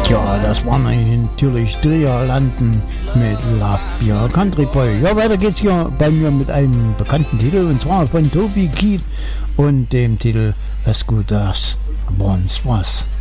Ja, das waren natürlich Dreherlanden mit Love Beer Country Boy. Ja, weiter geht's hier bei mir mit einem bekannten Titel, und zwar von Toby Keith und dem Titel As Good As Once Was.